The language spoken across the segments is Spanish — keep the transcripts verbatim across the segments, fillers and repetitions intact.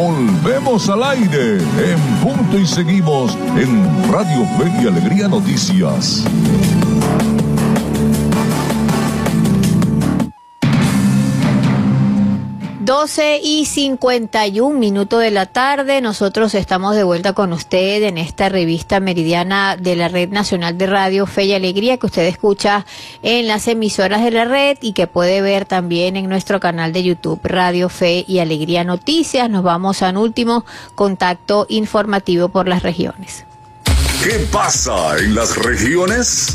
Volvemos al aire en punto y seguimos en Radio Fe y Alegría Noticias. doce y cincuenta y un minutos de la tarde, nosotros estamos de vuelta con usted en esta revista meridiana de la Red Nacional de Radio Fe y Alegría, que usted escucha en las emisoras de la red y que puede ver también en nuestro canal de YouTube Radio Fe y Alegría Noticias. Nos vamos a un último contacto informativo por las regiones. ¿Qué pasa en las regiones?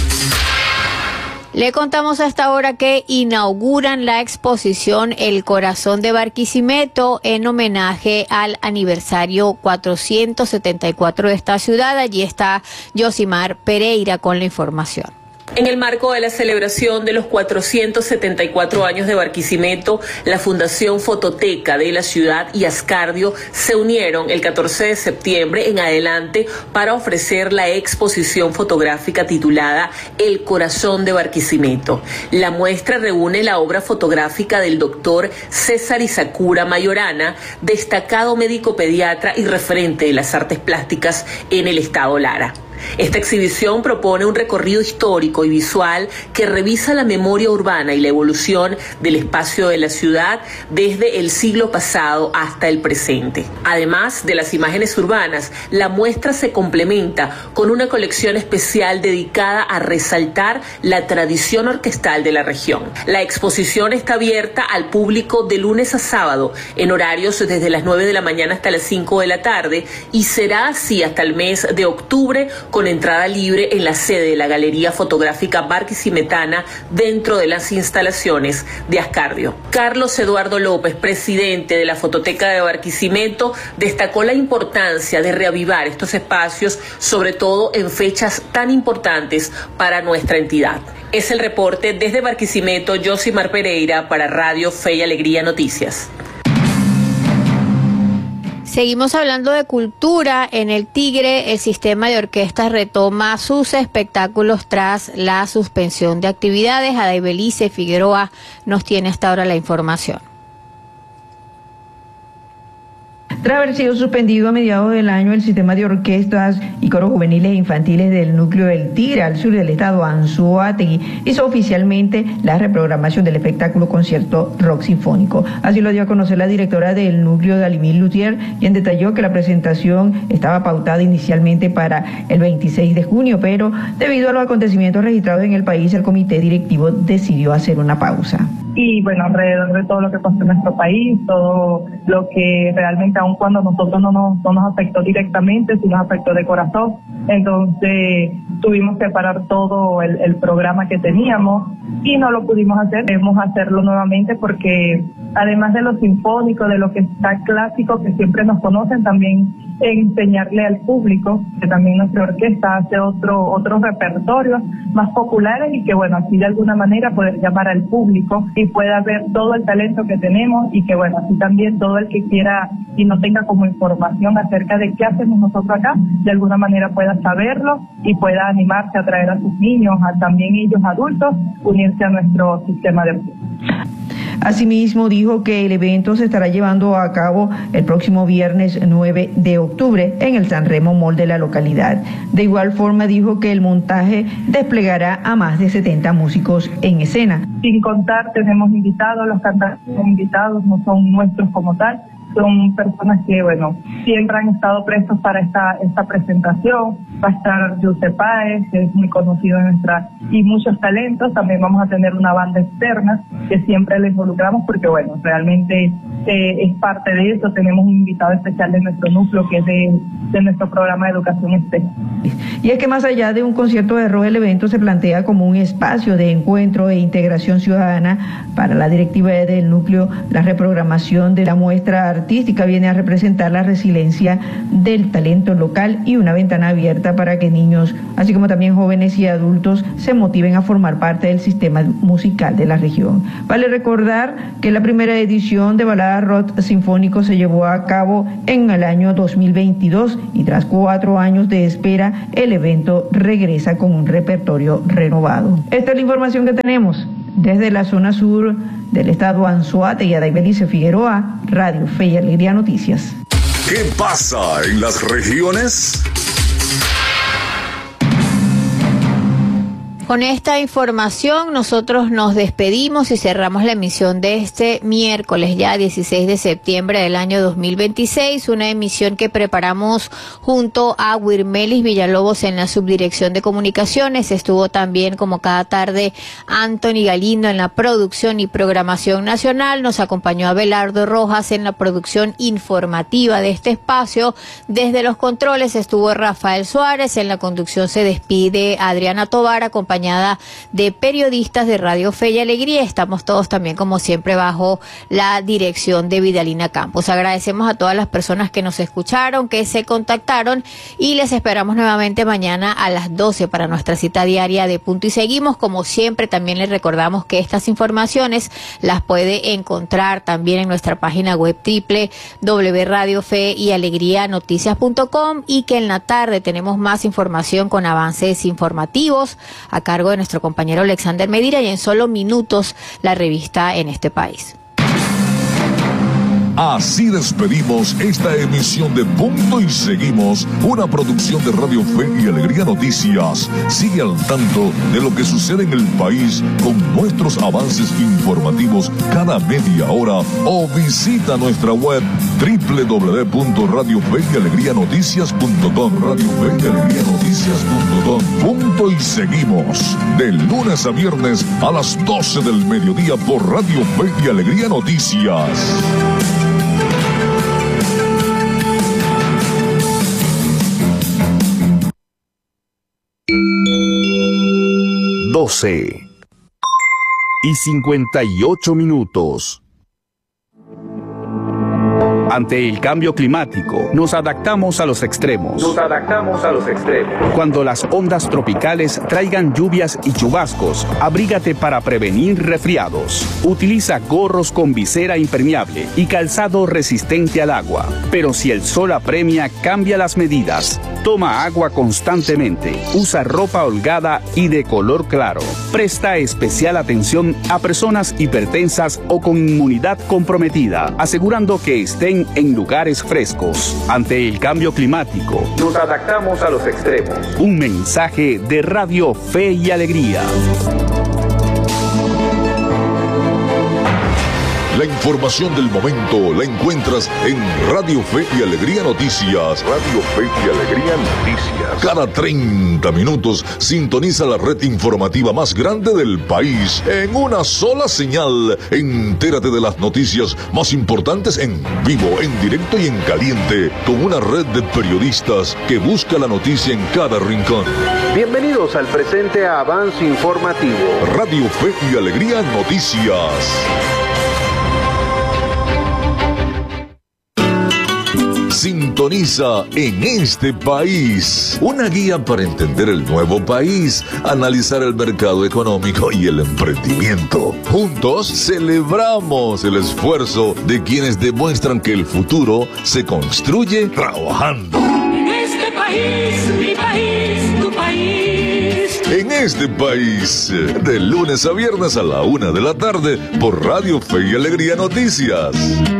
Le contamos a esta hora que inauguran la exposición El Corazón de Barquisimeto en homenaje al aniversario cuatrocientos setenta y cuatro de esta ciudad. Allí está Yosimar Pereira con la información. En el marco de la celebración de los cuatrocientos setenta y cuatro años de Barquisimeto, la Fundación Fototeca de la ciudad y Ascardio se unieron el catorce de septiembre en adelante para ofrecer la exposición fotográfica titulada El Corazón de Barquisimeto. La muestra reúne la obra fotográfica del doctor César Isakura Mayorana, destacado médico pediatra y referente de las artes plásticas en el estado Lara. Esta exhibición propone un recorrido histórico y visual que revisa la memoria urbana y la evolución del espacio de la ciudad desde el siglo pasado hasta el presente. Además de las imágenes urbanas, la muestra se complementa con una colección especial dedicada a resaltar la tradición orquestal de la región. La exposición está abierta al público de lunes a sábado en horarios desde las nueve de la mañana hasta las cinco de la tarde y será así hasta el mes de octubre, con entrada libre en la sede de la Galería Fotográfica Barquisimetana dentro de las instalaciones de Ascardio. Carlos Eduardo López, presidente de la Fototeca de Barquisimeto, destacó la importancia de reavivar estos espacios, sobre todo en fechas tan importantes para nuestra entidad. Es el reporte desde Barquisimeto, Yosimar Pereira para Radio Fe y Alegría Noticias. Seguimos hablando de cultura. En el Tigre, el sistema de orquestas retoma sus espectáculos tras la suspensión de actividades. Adaibelice Figueroa nos tiene hasta ahora la información. Tras haber sido suspendido a mediados del año, el sistema de orquestas y coros juveniles e infantiles del núcleo del Tigre, al sur del estado Anzoátegui, hizo oficialmente la reprogramación del espectáculo concierto rock sinfónico. Así lo dio a conocer la directora del núcleo, Dalimil Luthier, quien detalló que la presentación estaba pautada inicialmente para el veintiséis de junio, pero debido a los acontecimientos registrados en el país, el comité directivo decidió hacer una pausa. Y bueno, alrededor de todo lo que pasó en nuestro país, todo lo que realmente, aun cuando nosotros no nos, no nos afectó directamente, sí nos afectó de corazón, entonces tuvimos que parar todo el, el programa que teníamos y no lo pudimos hacer. Debemos hacerlo nuevamente porque además de lo sinfónico, de lo que está clásico, que siempre nos conocen, también enseñarle al público que también nuestra orquesta hace otro otros repertorios más populares y que bueno, así de alguna manera poder llamar al público y pueda ver todo el talento que tenemos y que bueno, así también todo el que quiera y no tenga como información acerca de qué hacemos nosotros acá, de alguna manera pueda saberlo y pueda animarse a traer a sus niños, a también ellos adultos, unirse a nuestro sistema de orquesta. Asimismo, dijo que el evento se estará llevando a cabo el próximo viernes nueve de octubre en el San Remo Mall de la localidad. De igual forma, dijo que el montaje desplegará a más de setenta músicos en escena. Sin contar, tenemos invitados, los cantantes invitados no son nuestros como tal, son personas que, bueno, siempre han estado prestos para esta esta presentación. Va a estar José Páez, que es muy conocido en nuestra, y muchos talentos. También vamos a tener una banda externa que siempre le involucramos porque, bueno, realmente eh, es parte de eso. Tenemos un invitado especial de nuestro núcleo que es de, de nuestro programa de educación especial. Y es que más allá de un concierto de rock, el evento se plantea como un espacio de encuentro e integración ciudadana. Para la directiva del núcleo, la reprogramación de la muestra artística viene a representar la resiliencia del talento local y una ventana abierta para que niños, así como también jóvenes y adultos, se motiven a formar parte del sistema musical de la región. Vale recordar que la primera edición de Balada Rock Sinfónico se llevó a cabo en el año dos mil veintidós y tras cuatro años de espera, el evento regresa con un repertorio renovado. Esta es la información que tenemos desde la zona sur del estado Anzoátegui y Adaibelice Figueroa, Radio Fe y Alegría Noticias. ¿Qué pasa en las regiones? Con esta información nosotros nos despedimos y cerramos la emisión de este miércoles ya dieciséis de septiembre del año dos mil veintiséis, una emisión que preparamos junto a Wirmelis Villalobos en la subdirección de comunicaciones. Estuvo también como cada tarde Anthony Galindo en la producción y programación nacional, nos acompañó Abelardo Rojas en la producción informativa de este espacio. Desde los controles estuvo Rafael Suárez, en la conducción se despide Adriana Tovar, acompañada de periodistas de Radio Fe y Alegría. Estamos todos también, como siempre, bajo la dirección de Vidalina Campos. Agradecemos a todas las personas que nos escucharon, que se contactaron, y les esperamos nuevamente mañana a las doce para nuestra cita diaria de Punto y Seguimos. Como siempre, también les recordamos que estas informaciones las puede encontrar también en nuestra página web doble u doble u doble u punto radio fe y alegría noticias punto com, y que en la tarde tenemos más información con avances informativos a cargo de nuestro compañero Alexander Medina, y en solo minutos la revista En este País. Así despedimos esta emisión de Punto y Seguimos, una producción de Radio Fe y Alegría Noticias. Sigue al tanto de lo que sucede en el país con nuestros avances informativos cada media hora, o visita nuestra web doble u doble u doble u punto radio fe y alegría noticias punto com, radio fe y alegría noticias punto com. Punto y Seguimos, de lunes a viernes a las doce del mediodía por Radio Fe y Alegría Noticias. doce y cincuenta y ocho minutos. Ante el cambio climático, nos adaptamos a los extremos. Nos adaptamos a los extremos. Cuando las ondas tropicales traigan lluvias y chubascos, abrígate para prevenir resfriados. Utiliza gorros con visera impermeable y calzado resistente al agua. Pero si el sol apremia, cambia las medidas. Toma agua constantemente. Usa ropa holgada y de color claro. Presta especial atención a personas hipertensas o con inmunidad comprometida, asegurando que estén en lugares frescos. Ante el cambio climático, nos adaptamos a los extremos. Un mensaje de Radio Fe y Alegría. La información del momento la encuentras en Radio Fe y Alegría Noticias. Radio Fe y Alegría Noticias. Cada treinta minutos sintoniza la red informativa más grande del país en una sola señal. Entérate de las noticias más importantes en vivo, en directo y en caliente, con una red de periodistas que busca la noticia en cada rincón. Bienvenidos al presente avance informativo. Radio Fe y Alegría Noticias. Sintoniza En este País, una guía para entender el nuevo país, analizar el mercado económico y el emprendimiento. Juntos celebramos el esfuerzo de quienes demuestran que el futuro se construye trabajando. En este país, mi país, tu país. En este país, de lunes a viernes a la una de la tarde por Radio Fe y Alegría Noticias.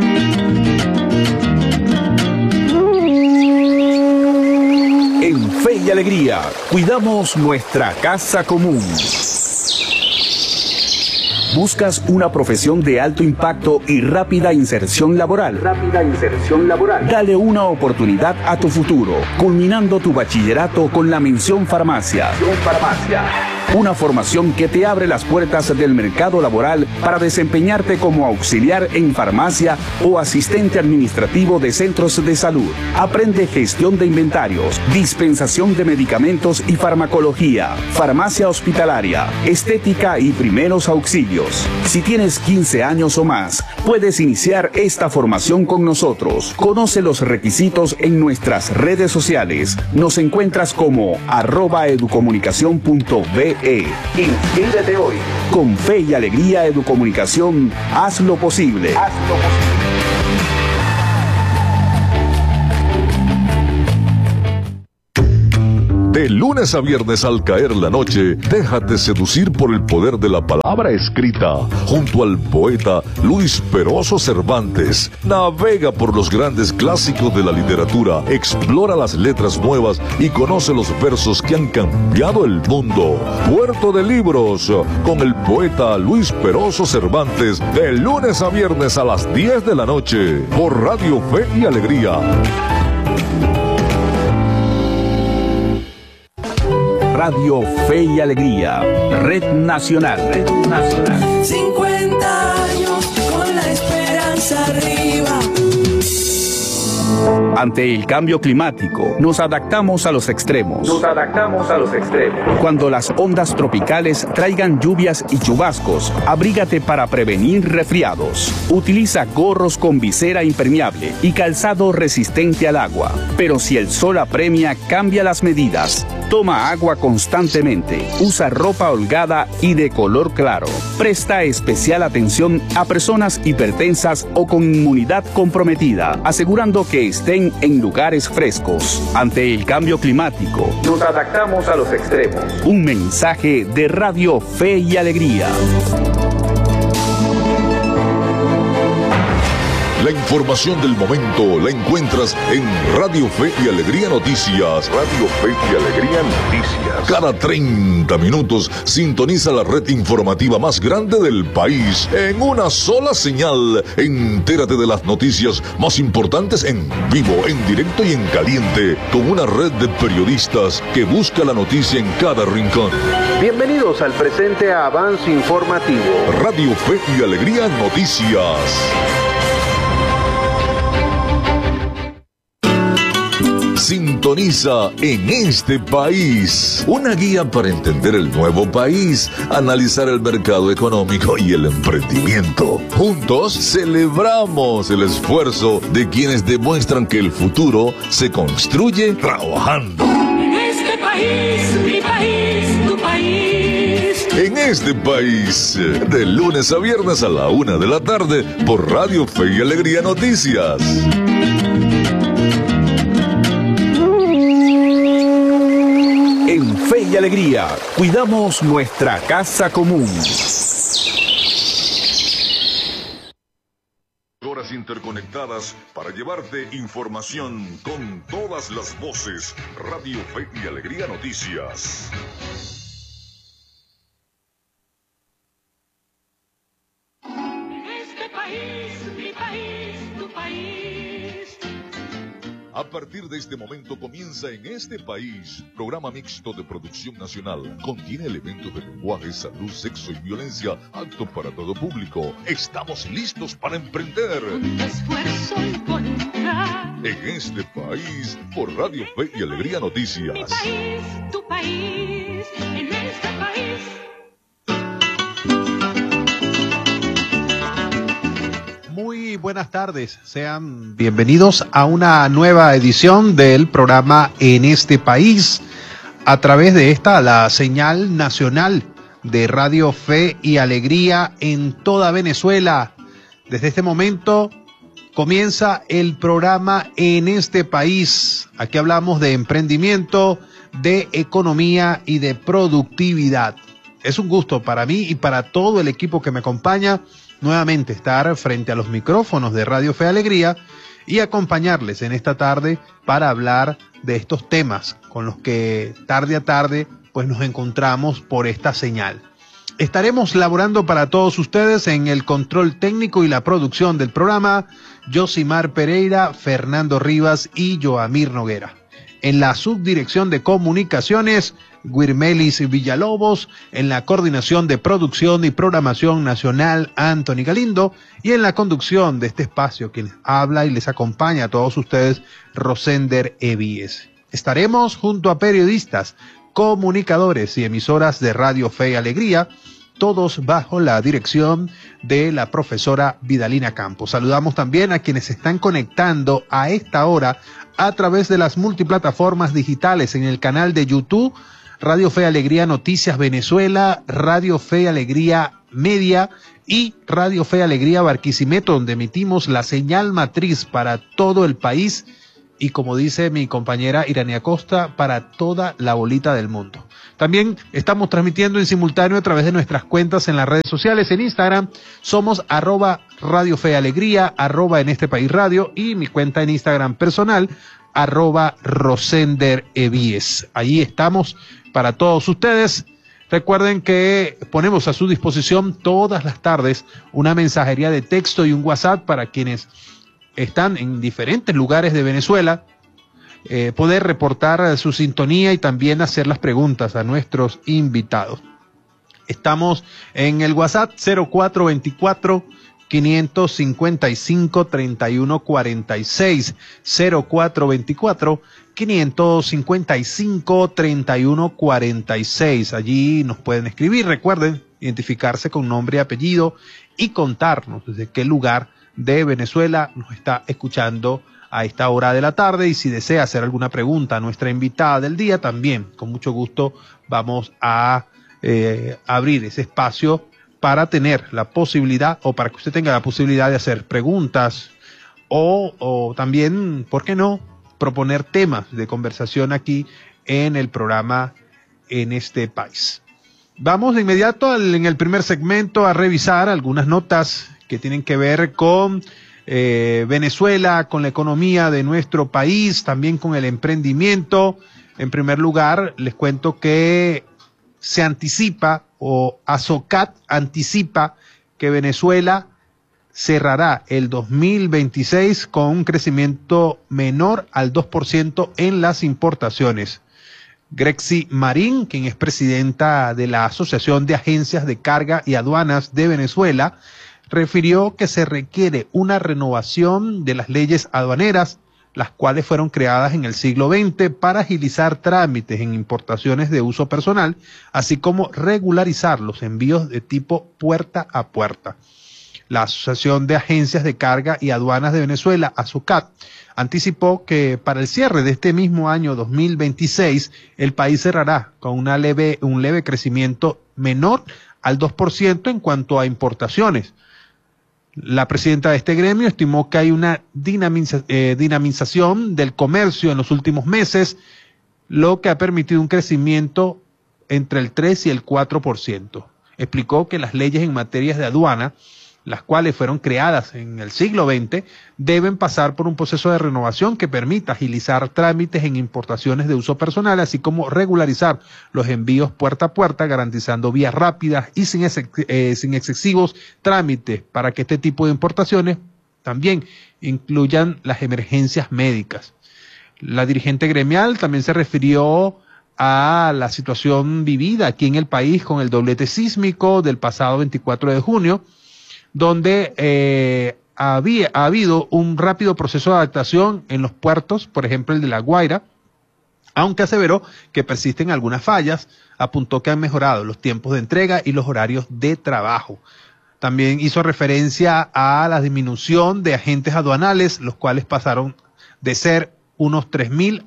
En Fe y Alegría, cuidamos nuestra casa común. ¿Buscas una profesión de alto impacto y rápida inserción laboral? Rápida inserción laboral. Dale una oportunidad a tu futuro, culminando tu bachillerato con la mención farmacia. Farmacia. Una formación que te abre las puertas del mercado laboral para desempeñarte como auxiliar en farmacia o asistente administrativo de centros de salud. Aprende gestión de inventarios, dispensación de medicamentos y farmacología, farmacia hospitalaria, estética y primeros auxilios. Si tienes quince años o más, puedes iniciar esta formación con nosotros. Conoce los requisitos en nuestras redes sociales. Nos encuentras como arroba educomunicación punto be. Inscríbete hoy. Con Fe y Alegría Educomunicación, haz lo posible. Haz lo posible. De De lunes a viernes al caer la noche, déjate seducir por el poder de la palabra escrita. Junto al poeta Luis Peroso Cervantes, navega por los grandes clásicos de la literatura, explora las letras nuevas y conoce los versos que han cambiado el mundo. Puerto de Libros, con el poeta Luis Peroso Cervantes, de lunes a viernes a las diez de la noche, por Radio Fe y Alegría. Radio Fe y Alegría, Red Nacional. Red Nacional. cincuenta años con la esperanza arriba. Ante el cambio climático, nos adaptamos a los extremos. Nos adaptamos a los extremos. Cuando las ondas tropicales traigan lluvias y chubascos, abrígate para prevenir resfriados. Utiliza gorros con visera impermeable y calzado resistente al agua. Pero si el sol apremia, cambia las medidas. Toma agua constantemente, usa ropa holgada y de color claro. Presta especial atención a personas hipertensas o con inmunidad comprometida, asegurando que estén en lugares frescos. Ante el cambio climático, nos adaptamos a los extremos. Un mensaje de Radio Fe y Alegría. La información del momento la encuentras en Radio Fe y Alegría Noticias. Radio Fe y Alegría Noticias. Cada treinta minutos sintoniza la red informativa más grande del país en una sola señal. Entérate de las noticias más importantes en vivo, en directo y en caliente, con una red de periodistas que busca la noticia en cada rincón. Bienvenidos al presente avance informativo. Radio Fe y Alegría Noticias. Sintoniza En Este País, una guía para entender el nuevo país, analizar el mercado económico y el emprendimiento. Juntos celebramos el esfuerzo de quienes demuestran que el futuro se construye trabajando. En este país, mi país, tu país. En Este País, de lunes a viernes a la una de la tarde, por Radio Fe y Alegría Noticias. En Fe y Alegría, cuidamos nuestra casa común. Horas interconectadas para llevarte información con todas las voces. Radio Fe y Alegría Noticias. En este país, mi país, tu país. A partir de este momento comienza En Este País, programa mixto de producción nacional. Contiene elementos de lenguaje, salud, sexo y violencia, apto para todo público. Estamos listos para emprender. Con esfuerzo y voluntad. En Este País, por Radio Fe y Alegría Noticias. Mi país, tu país. En este país. Muy buenas tardes, sean bienvenidos a una nueva edición del programa En Este País, a través de esta, la señal nacional de Radio Fe y Alegría en toda Venezuela. Desde este momento comienza el programa En Este País. Aquí hablamos de emprendimiento, de economía y de productividad. Es un gusto para mí y para todo el equipo que me acompaña nuevamente estar frente a los micrófonos de Radio Fe y Alegría y acompañarles en esta tarde para hablar de estos temas con los que tarde a tarde pues nos encontramos por esta señal. Estaremos laborando para todos ustedes en el control técnico y la producción del programa, Yosimar Pereira, Fernando Rivas y Joamir Noguera. En la subdirección de comunicaciones, Guirmelis Villalobos, en la coordinación de producción y programación nacional, Anthony Galindo, y en la conducción de este espacio, quien habla y les acompaña a todos ustedes, Rosender Evíes. Estaremos junto a periodistas, comunicadores y emisoras de Radio Fe y Alegría, todos bajo la dirección de la profesora Vidalina Campos. Saludamos también a quienes se están conectando a esta hora a través de las multiplataformas digitales en el canal de YouTube, Radio Fe y Alegría Noticias Venezuela, Radio Fe y Alegría Media y Radio Fe y Alegría Barquisimeto, donde emitimos la señal matriz para todo el país y, como dice mi compañera Irania Costa, para toda la bolita del mundo. También estamos transmitiendo en simultáneo a través de nuestras cuentas en las redes sociales. En Instagram somos arroba Radio Fe y Alegría, arroba En Este País Radio, y mi cuenta en Instagram personal, arroba Rosender Evies. Allí estamos para todos ustedes. Recuerden que ponemos a su disposición todas las tardes una mensajería de texto y un WhatsApp para quienes están en diferentes lugares de Venezuela, eh, poder reportar su sintonía y también hacer las preguntas a nuestros invitados. Estamos en el WhatsApp cero cuatro veinticuatro, quinientos cincuenta y cinco, treinta y uno cuarenta y seis, cero cuatro veinticuatro, quinientos cincuenta y cinco, treinta y uno cuarenta y seis. Allí nos pueden escribir. Recuerden identificarse con nombre y apellido y contarnos desde qué lugar de Venezuela nos está escuchando a esta hora de la tarde, y si desea hacer alguna pregunta a nuestra invitada del día, también con mucho gusto vamos a eh, abrir ese espacio para tener la posibilidad, o para que usted tenga la posibilidad de hacer preguntas o, o también, ¿por qué no?, proponer temas de conversación aquí en el programa En Este País. Vamos de inmediato al, en el primer segmento a revisar algunas notas que tienen que ver con eh, Venezuela, con la economía de nuestro país, también con el emprendimiento. En primer lugar, les cuento que se anticipa, o Asocat anticipa, que Venezuela cerrará el dos mil veintiséis con un crecimiento menor al dos por ciento en las importaciones. Grexy Marín, quien es presidenta de la Asociación de Agencias de Carga y Aduanas de Venezuela, refirió que se requiere una renovación de las leyes aduaneras, las cuales fueron creadas en el siglo veinte para agilizar trámites en importaciones de uso personal, así como regularizar los envíos de tipo puerta a puerta. La Asociación de Agencias de Carga y Aduanas de Venezuela, ASOCAT, anticipó que para el cierre de este mismo año dos mil veintiséis, el país cerrará con una leve, un leve crecimiento menor al dos por ciento en cuanto a importaciones. La presidenta de este gremio estimó que hay una dinamiza, eh, dinamización del comercio en los últimos meses, lo que ha permitido un crecimiento entre el tres y el cuatro por ciento. Explicó que las leyes en materias de aduana, las cuales fueron creadas en el siglo veinte, deben pasar por un proceso de renovación que permita agilizar trámites en importaciones de uso personal, así como regularizar los envíos puerta a puerta, garantizando vías rápidas y sin, ex eh, sin excesivos trámites, para que este tipo de importaciones también incluyan las emergencias médicas. La dirigente gremial también se refirió a la situación vivida aquí en el país con el doblete sísmico del pasado veinticuatro de junio, donde eh, había, ha habido un rápido proceso de adaptación en los puertos, por ejemplo el de La Guaira, aunque aseveró que persisten algunas fallas. Apuntó que han mejorado los tiempos de entrega y los horarios de trabajo. También hizo referencia a la disminución de agentes aduanales, los cuales pasaron de ser unos tres mil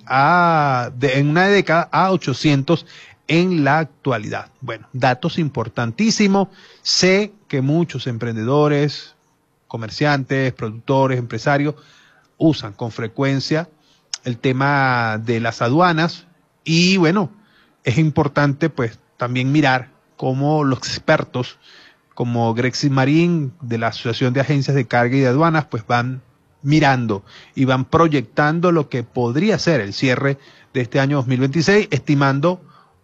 a, de, en una década a ochocientos en la actualidad. Bueno, datos importantísimos. Sé que muchos emprendedores, comerciantes, productores, empresarios usan con frecuencia el tema de las aduanas, y bueno, es importante pues también mirar cómo los expertos como Grexy Marín de la Asociación de Agencias de Carga y de Aduanas pues van mirando y van proyectando lo que podría ser el cierre de este año dos mil veintiséis, estimando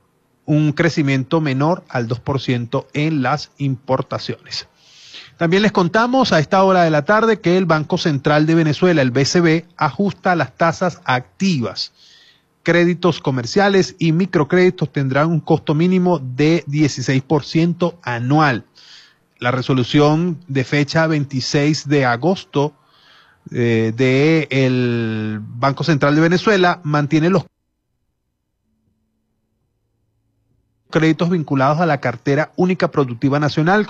un crecimiento menor al dos por ciento en las importaciones. También les contamos a esta hora de la tarde que el Banco Central de Venezuela, el B C B, ajusta las tasas activas. Créditos comerciales y microcréditos tendrán un costo mínimo de dieciséis por ciento anual. La resolución de fecha veintiséis de agosto eh, del Banco Central de Venezuela mantiene los créditos vinculados a la cartera única productiva nacional,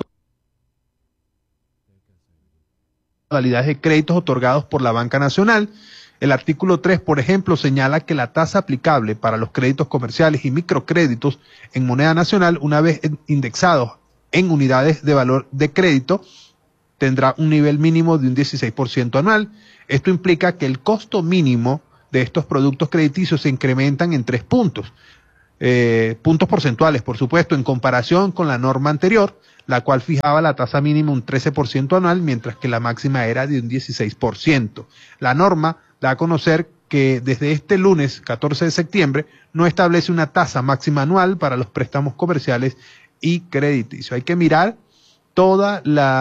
modalidades de créditos otorgados por la Banca Nacional. El artículo tres, por ejemplo, señala que la tasa aplicable para los créditos comerciales y microcréditos en moneda nacional, una vez indexados en unidades de valor de crédito, tendrá un nivel mínimo de un dieciséis por ciento anual. Esto implica que el costo mínimo de estos productos crediticios se incrementan en tres puntos. Eh, puntos porcentuales, por supuesto, en comparación con la norma anterior, la cual fijaba la tasa mínima un trece por ciento anual, mientras que la máxima era de un dieciséis por ciento. La norma da a conocer que desde este lunes catorce de septiembre no establece una tasa máxima anual para los préstamos comerciales y crediticios. Hay que mirar todo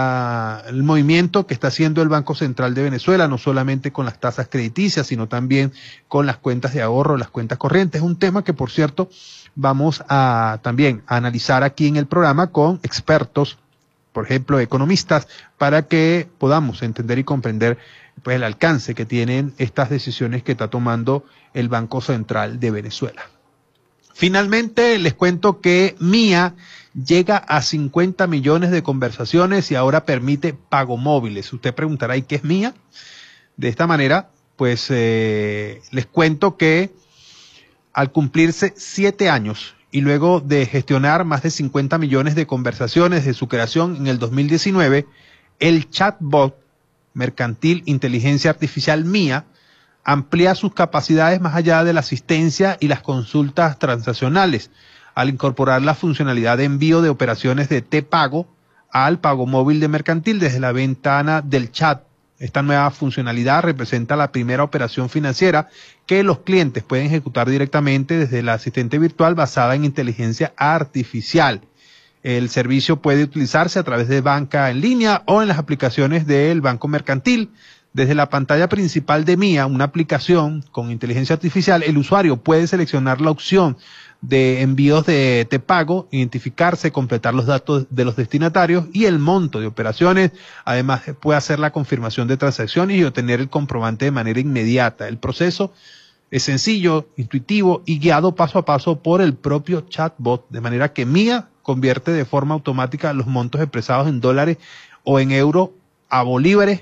el movimiento que está haciendo el Banco Central de Venezuela, no solamente con las tasas crediticias, sino también con las cuentas de ahorro, las cuentas corrientes. Es un tema que, por cierto, vamos a también a analizar aquí en el programa con expertos, por ejemplo, economistas, para que podamos entender y comprender pues el alcance que tienen estas decisiones que está tomando el Banco Central de Venezuela. Finalmente, les cuento que Mía llega a cincuenta millones de conversaciones y ahora permite pago móviles. Usted preguntará, ¿y qué es Mía? De esta manera, pues eh, les cuento que al cumplirse siete años y luego de gestionar más de cincuenta millones de conversaciones de su creación en el dos mil diecinueve, el chatbot mercantil inteligencia artificial Mía amplía sus capacidades más allá de la asistencia y las consultas transaccionales, al incorporar la funcionalidad de envío de operaciones de T-Pago al pago móvil de mercantil desde la ventana del chat. Esta nueva funcionalidad representa la primera operación financiera que los clientes pueden ejecutar directamente desde el asistente virtual basada en inteligencia artificial. El servicio puede utilizarse a través de banca en línea o en las aplicaciones del Banco Mercantil. Desde la pantalla principal de Mía, una aplicación con inteligencia artificial, el usuario puede seleccionar la opción de envíos de T-Pago, identificarse, completar los datos de los destinatarios y el monto de operaciones. Además, puede hacer la confirmación de transacciones y obtener el comprobante de manera inmediata. El proceso es sencillo, intuitivo y guiado paso a paso por el propio chatbot, de manera que Mía convierte de forma automática los montos expresados en dólares o en euros a bolívares.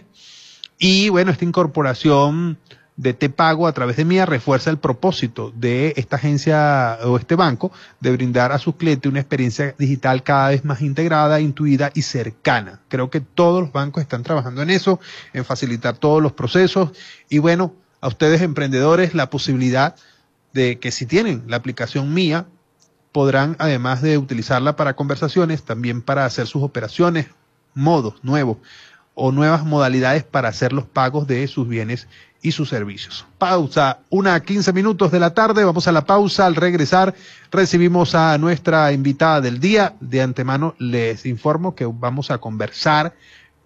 Y bueno, esta incorporación de T-Pago a través de Mía refuerza el propósito de esta agencia o este banco de brindar a sus clientes una experiencia digital cada vez más integrada, intuida y cercana. Creo que todos los bancos están trabajando en eso, en facilitar todos los procesos. Y bueno, a ustedes emprendedores, la posibilidad de que si tienen la aplicación Mía, podrán, además de utilizarla para conversaciones, también para hacer sus operaciones, modos nuevos o nuevas modalidades para hacer los pagos de sus bienes y sus servicios. Pausa, una a quince minutos de la tarde, vamos a la pausa. Al regresar recibimos a nuestra invitada del día. De antemano les informo que vamos a conversar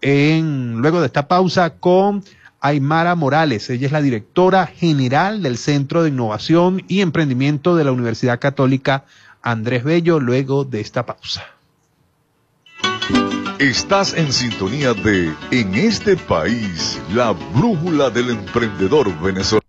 en luego de esta pausa con Aymara Morales. Ella es la directora general del Centro de Innovación y Emprendimiento de la Universidad Católica Andrés Bello, luego de esta pausa. Estás en sintonía de En este país, la brújula del emprendedor venezolano.